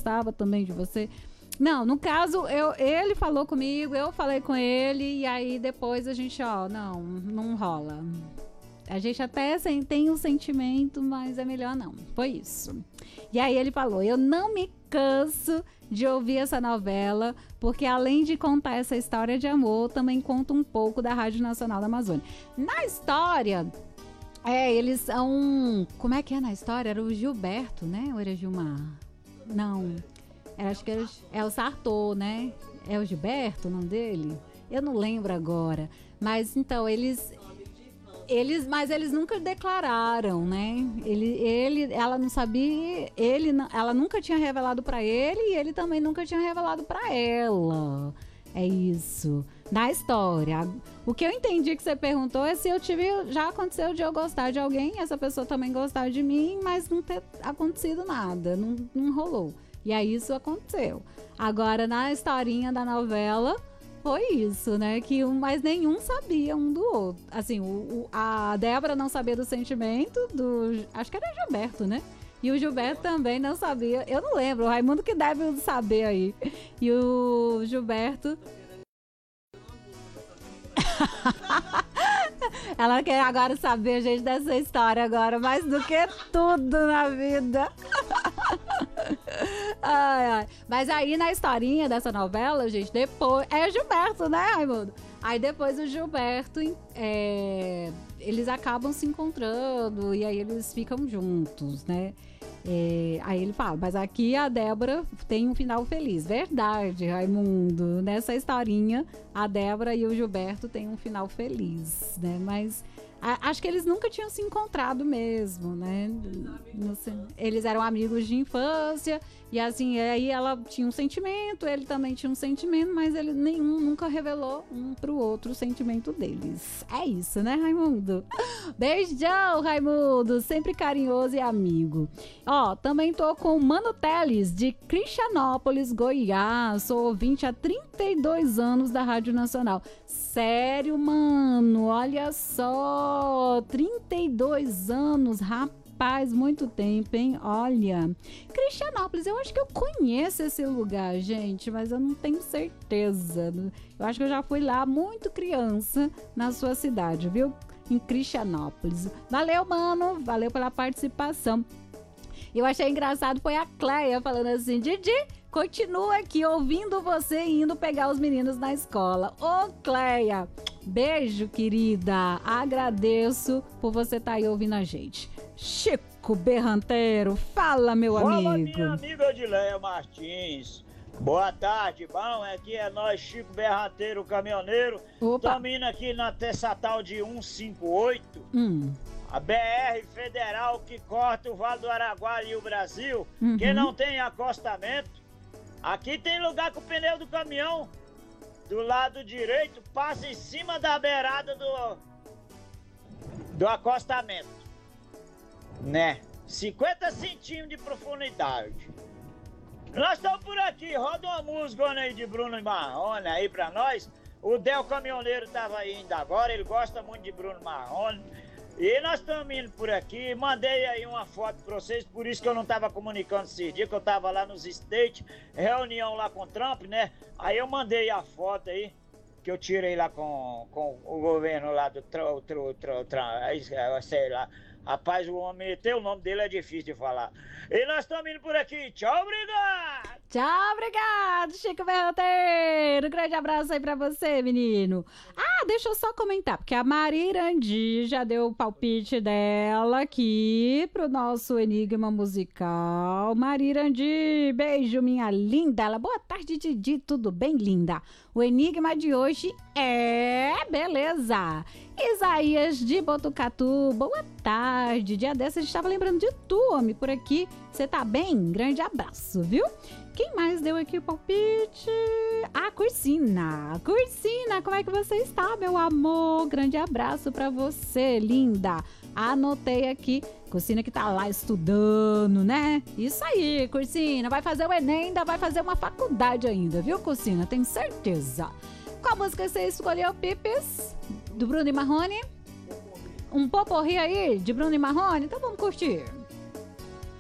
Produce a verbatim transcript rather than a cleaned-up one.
gostava também de você. Não, no caso, eu, ele falou comigo, eu falei com ele, e aí depois a gente, ó, não, não rola. A gente até tem um sentimento, mas é melhor não. Foi isso. E aí ele falou, eu não me canso de ouvir essa novela, porque além de contar essa história de amor, também conta um pouco da Rádio Nacional da Amazônia. Na história, é, eles são... Como é que é na história? Era o Gilberto, né? Ou era Gilmar? Não. Era, acho que era, é o Sartor, né? É o Gilberto o nome dele? Eu não lembro agora. Mas, então, eles... Eles, mas eles nunca declararam, né? Ele, ele, ela não sabia, ele, ela nunca tinha revelado pra ele e ele também nunca tinha revelado pra ela. É isso. Na história. O que eu entendi que você perguntou é se eu tive, já aconteceu de eu gostar de alguém, essa pessoa também gostar de mim, mas não ter acontecido nada, não, não rolou. E aí isso aconteceu. Agora, na historinha da novela, foi isso, né? Que um, mas nenhum sabia um do outro. Assim, o, o, a Débora não sabia do sentimento do... Acho que era Gilberto, né? E o Gilberto também não sabia. Eu não lembro, o Raimundo que deve saber aí. E o Gilberto... Ela quer agora saber, gente, dessa história agora, mais do que tudo na vida. Ai, ai. Mas aí na historinha dessa novela, gente, depois... É o Gilberto, né, Raimundo? Aí depois o Gilberto, é, eles acabam se encontrando e aí eles ficam juntos, né? É, aí ele fala, mas aqui a Débora tem um final feliz. Verdade, Raimundo. Nessa historinha, a Débora e o Gilberto têm um final feliz, né? Mas a, acho que eles nunca tinham se encontrado mesmo, né? Eles eram amigos de infância e assim, aí ela tinha um sentimento, ele também tinha um sentimento, mas ele nenhum nunca revelou um pro outro o sentimento deles. É isso, né, Raimundo? Beijão, Raimundo, sempre carinhoso e amigo. Ó, também tô com o Mano Teles, de Cristianópolis, Goiás. Sou ouvinte há trinta e dois anos da Rádio Nacional. Sério, mano, olha só, trinta e dois anos, rapaz, muito tempo, hein? Olha, Cristianópolis, eu acho que eu conheço esse lugar, gente, mas eu não tenho certeza. Eu acho que eu já fui lá muito criança na sua cidade, viu? Em Cristianópolis. Valeu, mano, valeu pela participação. Eu achei engraçado, foi a Cleia falando assim, Didi, continua aqui ouvindo você e indo pegar os meninos na escola. Ô, Cleia, beijo, querida. Agradeço por você estar aí ouvindo a gente. Chico Berranteiro, fala, meu fala, amigo. Fala, minha amiga Edileia Martins. Boa tarde, bom, aqui é nós, Chico Berranteiro, caminhoneiro. Estamos indo aqui na Tessatal de cento e cinquenta e oito. Hum. A B R federal que corta o Vale do Araguaia e o Brasil, uhum. que não tem acostamento. Aqui tem lugar que o pneu do caminhão do lado direito passa em cima da beirada do, do acostamento, né? cinquenta centímetros de profundidade. Nós estamos por aqui, roda uma música aí de Bruno Marrone aí pra nós. O Del Caminhoneiro tava aí ainda agora, ele gosta muito de Bruno Marrone. E nós estamos indo por aqui, mandei aí uma foto pra vocês, por isso que eu não tava comunicando esse dia, que eu tava lá nos States, reunião lá com o Trump, né? Aí eu mandei a foto aí, que eu tirei lá com, com o governo lá do Trump, sei lá. Rapaz, o homem, tem o nome dele é difícil de falar. E nós estamos indo por aqui, tchau, obrigado! Tchau, obrigado, Chico Berranteiro. Grande abraço aí pra você, menino. Ah, deixa eu só comentar, porque a Maria Irandi já deu o palpite dela aqui pro nosso Enigma Musical. Maria Irandi, beijo, minha linda. Ela, boa tarde, Didi, tudo bem, linda? O enigma de hoje é... Beleza! Isaías de Botucatu, boa tarde. Dia dessa a gente estava lembrando de tu, homem, por aqui. Você tá bem? Grande abraço, viu? Quem mais deu aqui o palpite? Ah, Cursina. Cursina, como é que você está, meu amor? Grande abraço pra você, linda. Anotei aqui. Cursina que tá lá estudando, né? Isso aí, Cursina. Vai fazer o Enem, ainda vai fazer uma faculdade ainda, viu, Cursina? Tenho certeza. Qual música você escolheu, Pipes? Do Bruno e Marrone? Um poporri aí, de Bruno e Marrone? Então vamos curtir.